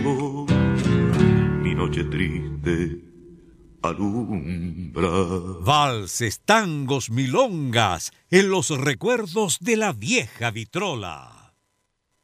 mi noche triste alumbra. Valses, tangos, milongas, en los recuerdos de la vieja vitrola.